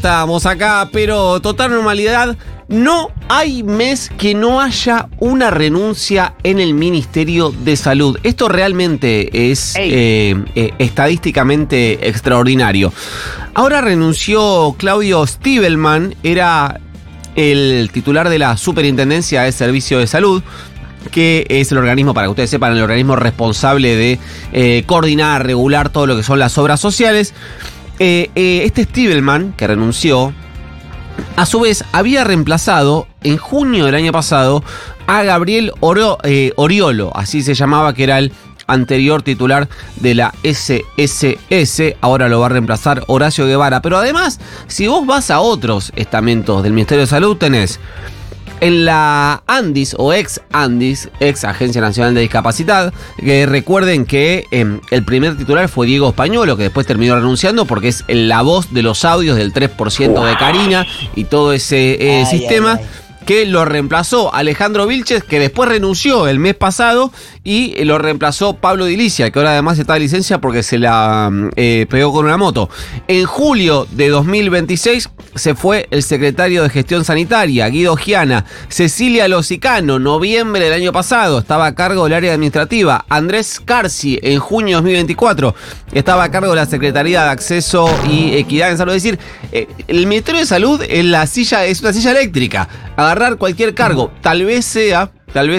Estamos acá, pero total normalidad. No hay mes que no haya una renuncia en el Ministerio de Salud. Esto realmente es estadísticamente extraordinario. Ahora renunció Claudio Stiebelman, era el titular de la Superintendencia de Servicio de Salud, que es el organismo, para que ustedes sepan, el organismo responsable de coordinar, regular todo lo que son las obras sociales. Este Stiebelman, que renunció, a su vez había reemplazado en junio del año pasado a Gabriel Oriolo, así se llamaba, que era el anterior titular de la SSS. Ahora lo va a reemplazar Horacio Guevara. Pero además, si vos vas a otros estamentos del Ministerio de Salud, tenés en la ANDIS o ex Agencia Nacional de Discapacidad, que recuerden que el primer titular fue Diego Españolo, que después terminó renunciando porque es la voz de los audios del 3% de Karina y todo ese sistema. Que lo reemplazó Alejandro Vilches, que después renunció el mes pasado, y lo reemplazó Pablo Dilicia, que ahora además está de licencia porque se la pegó con una moto. En julio de 2026 se fue el secretario de Gestión Sanitaria, Guido Giana. Cecilia Losicano, noviembre del año pasado, estaba a cargo del área administrativa. Andrés Carci, en junio de 2024, estaba a cargo de la Secretaría de Acceso y Equidad en Salud. Es decir, el Ministerio de Salud es una silla eléctrica. Agarrar cualquier cargo, tal vez sea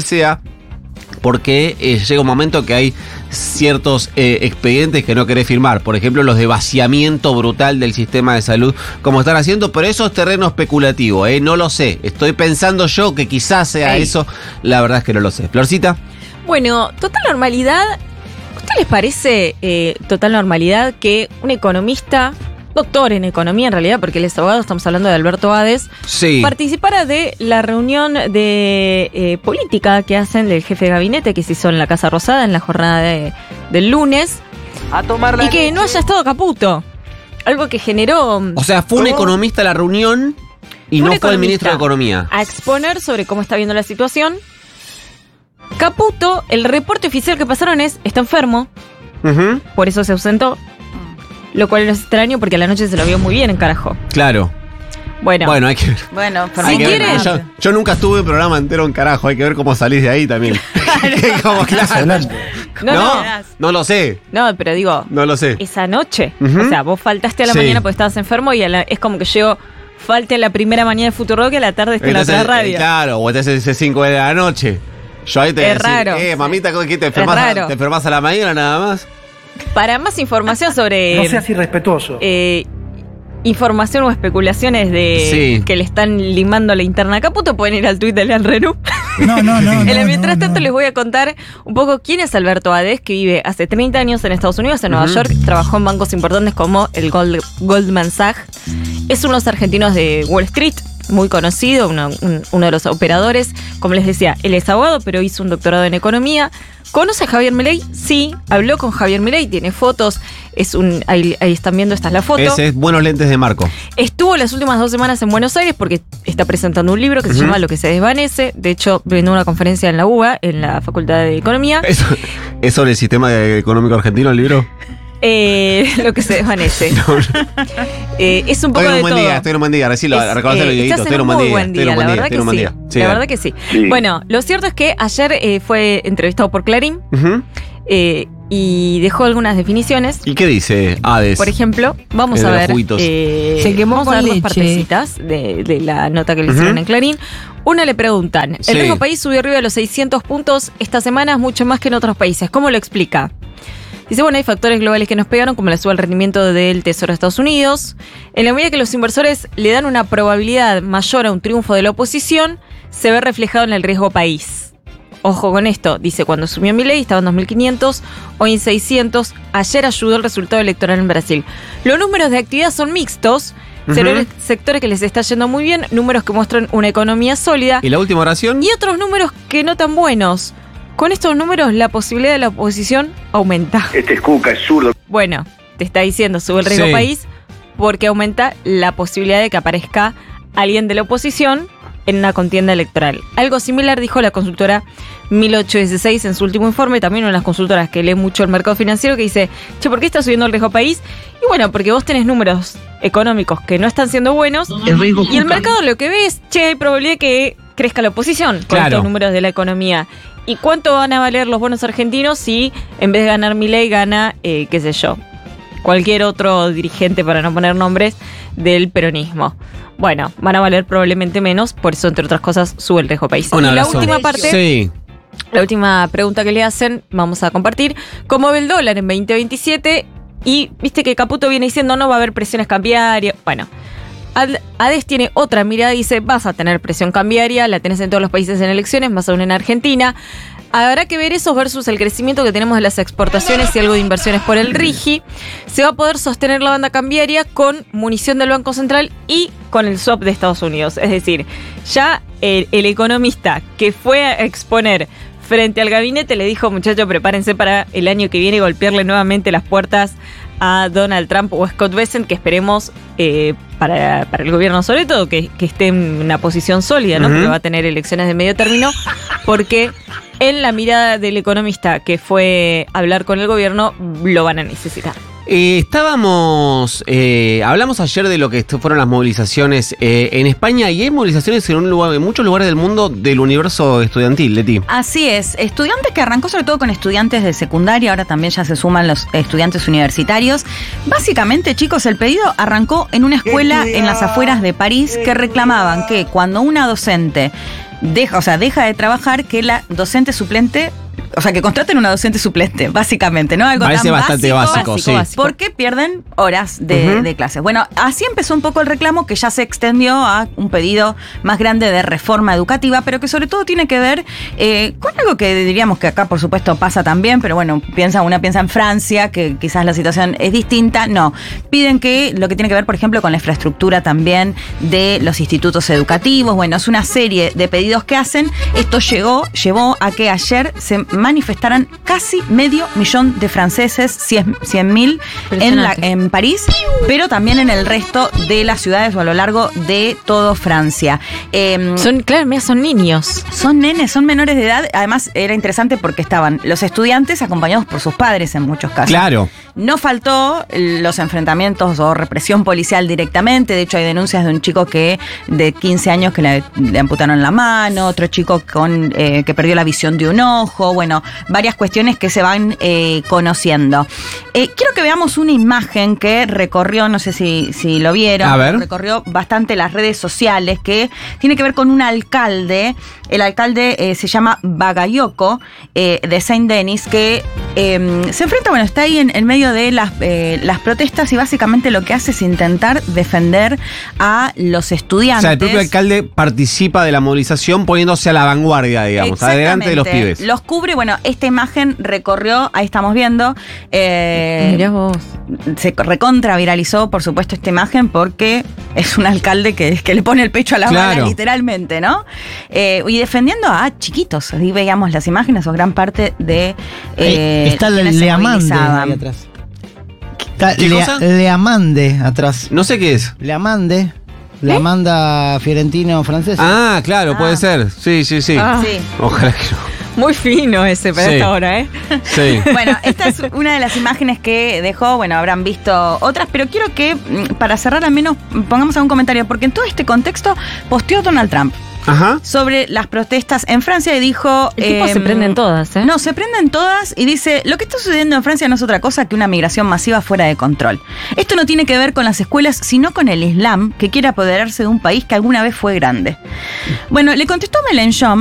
porque llega un momento que hay ciertos expedientes que no querés firmar, por ejemplo los de vaciamiento brutal del sistema de salud, como están haciendo, pero eso es terreno especulativo, no lo sé, estoy pensando yo que quizás sea eso, la verdad es que no lo sé. Florcita. Bueno, total normalidad, ¿a usted les parece total normalidad que un economista, doctor en economía en realidad, porque él es abogado, estamos hablando de Alberto Hades, participara de la reunión de política que hacen del jefe de gabinete que se hizo en la Casa Rosada en la jornada del lunes, y que no haya estado Caputo? Algo que generó... O sea, fue un economista a la reunión y no fue el ministro de Economía. A exponer sobre cómo está viendo la situación. Caputo, el reporte oficial que pasaron está enfermo, por eso se ausentó. Lo cual no es extraño porque a la noche se lo vio muy bien en carajo. Claro. Bueno, hay que ver. Bueno, si quieren. Yo nunca estuve en programa entero en carajo. Hay que ver cómo salís de ahí también. Como claro. No lo sé. No, pero digo. No lo sé. Esa noche. O sea, vos faltaste a la mañana porque estabas enfermo y es como que yo falte a la primera mañana de Futurock y a la tarde esté en la otra radio. Claro, o estás ese 5 de la noche. Yo ahí te es raro. Mamita, ¿qué te enfermas a la mañana nada más? Para más información sobre... No seas irrespetuoso. Información o especulaciones que le están limando la interna a Caputo, pueden ir al tuit de Leal Renú. Mientras tanto les voy a contar un poco quién es Alberto Hades, que vive hace 30 años en Estados Unidos, en Nueva York. Trabajó en bancos importantes como el Goldman Sachs. Es uno de los argentinos de Wall Street, muy conocido, uno de los operadores. Como les decía, él es abogado, pero hizo un doctorado en economía. ¿Conoce a Javier Milei? Sí, habló con Javier Milei, tiene fotos, ahí están viendo, esta es la foto. Ese es Buenos Lentes de Marco. Estuvo las últimas 2 semanas en Buenos Aires porque está presentando un libro que se llama Lo que se desvanece. De hecho, brindó una conferencia en la UBA, en la Facultad de Economía. ¿Es sobre el sistema económico argentino el libro? Lo que se desvanece. Es un poco de todo. Estoy en un buen día, recién lo reconocer el Dieguito. Estoy en un buen día. La verdad que sí. Bueno, lo cierto es que ayer fue entrevistado por Clarín y dejó algunas definiciones. ¿Y qué dice Hades? Por ejemplo, vamos a ver. Se quemó con leche. 2 partecitas de la nota que le hicieron en Clarín. Una le preguntan, el riesgo país subió arriba de los 600 puntos esta semana, mucho más que en otros países. ¿Cómo lo explica? Dice, bueno, hay factores globales que nos pegaron, como la suba al rendimiento del Tesoro de Estados Unidos. En la medida que los inversores le dan una probabilidad mayor a un triunfo de la oposición, se ve reflejado en el riesgo país. Ojo con esto, dice, cuando subió Milei estaba en 2.500, hoy en 600, ayer ayudó el resultado electoral en Brasil. Los números de actividad son mixtos, sectores que les está yendo muy bien, números que muestran una economía sólida. ¿Y la última oración? Y otros números que no tan buenos. Con estos números, la posibilidad de la oposición aumenta. Este es Cuca, es zurdo. Bueno, te está diciendo, sube el riesgo país porque aumenta la posibilidad de que aparezca alguien de la oposición en una contienda electoral. Algo similar dijo la consultora 1816 en su último informe, también una de las consultoras que lee mucho el mercado financiero, que dice, che, ¿por qué está subiendo el riesgo país? Y bueno, porque vos tenés números económicos que no están siendo buenos, y el mercado lo que ve es, che, hay probabilidad que crezca la oposición con estos números de la economía. ¿Y cuánto van a valer los bonos argentinos si en vez de ganar Milei gana, qué sé yo, cualquier otro dirigente, para no poner nombres, del peronismo? Bueno, van a valer probablemente menos, por eso, entre otras cosas, sube el riesgo país. Y la última parte, la última pregunta que le hacen, vamos a compartir, ¿cómo ve el dólar en 2027? Y viste que Caputo viene diciendo no va a haber presiones cambiarias. Bueno, ADES tiene otra mirada y dice, vas a tener presión cambiaria, la tenés en todos los países en elecciones, más aún en Argentina. Habrá que ver eso versus el crecimiento que tenemos de las exportaciones y algo de inversiones por el RIGI. Se va a poder sostener la banda cambiaria con munición del Banco Central y con el swap de Estados Unidos. Es decir, ya el economista que fue a exponer frente al gabinete le dijo, muchachos, prepárense para el año que viene golpearle nuevamente las puertas a Donald Trump o Scott Bessent, que esperemos para el gobierno, sobre todo, que esté en una posición sólida, ¿no? Porque va a tener elecciones de medio término, porque en la mirada del economista que fue a hablar con el gobierno, lo van a necesitar. Hablamos ayer de lo que fueron las movilizaciones en España, y hay movilizaciones en muchos lugares del mundo del universo estudiantil, Leti. Así es, estudiantes que arrancó sobre todo con estudiantes de secundaria, ahora también ya se suman los estudiantes universitarios. Básicamente, chicos, el pedido arrancó en una escuela en las afueras de París que reclamaban que cuando una docente deja de trabajar, que la docente suplente, o sea, que contraten una docente suplente, básicamente, ¿no? Algo parece tan bastante básico, sí. Porque pierden horas de clases. Bueno, así empezó un poco el reclamo, que ya se extendió a un pedido más grande de reforma educativa, pero que sobre todo tiene que ver con algo que diríamos que acá, por supuesto, pasa también, pero bueno, una piensa en Francia, que quizás la situación es distinta. No, piden que lo que tiene que ver, por ejemplo, con la infraestructura también de los institutos educativos. Bueno, es una serie de pedidos que hacen. Esto llevó a que ayer se manifestaran casi 500.000 de franceses, 100.000 en París, pero también en el resto de las ciudades o a lo largo de todo Francia. Son niños. Son nenes, son menores de edad. Además, era interesante porque estaban los estudiantes acompañados por sus padres en muchos casos. Claro. No faltó los enfrentamientos o represión policial directamente. De hecho, hay denuncias de un chico de 15 años que le amputaron la mano, otro chico que perdió la visión de un ojo. Bueno, varias cuestiones que se van conociendo. Quiero que veamos una imagen que recorrió, no sé si lo vieron. A ver. Recorrió bastante las redes sociales, que tiene que ver con un alcalde. El alcalde se llama Bagayoko, de Saint-Denis, que se enfrenta, está ahí en medio de las protestas, y básicamente lo que hace es intentar defender a los estudiantes. O sea, el propio alcalde participa de la movilización poniéndose a la vanguardia, digamos, adelante de los pibes. Los cubre. Bueno, esta imagen recorrió, ahí estamos viendo, mirá vos. Se recontra viralizó, por supuesto, esta imagen, porque es un alcalde que le pone el pecho a la bala, literalmente, ¿no? Y defendiendo a chiquitos. Ahí veíamos las imágenes, o gran parte de está Leamande ahí atrás. ¿Qué cosa? Leamande atrás. No sé qué es. Leamande. La Amanda Fiorentino francesa. Ah, claro, puede ser. Sí. Sí. Ojalá que no. Muy fino ese para esta hora, ¿eh? Sí. Bueno, esta es una de las imágenes que dejó. Bueno, habrán visto otras, pero quiero que, para cerrar, al menos pongamos algún comentario, porque en todo este contexto posteó Donald Trump sobre las protestas en Francia y dijo... El tipo se prenden todas, ¿eh? No, se prenden todas, y dice, lo que está sucediendo en Francia no es otra cosa que una migración masiva fuera de control. Esto no tiene que ver con las escuelas, sino con el Islam, que quiere apoderarse de un país que alguna vez fue grande. Bueno, le contestó Mélenchon,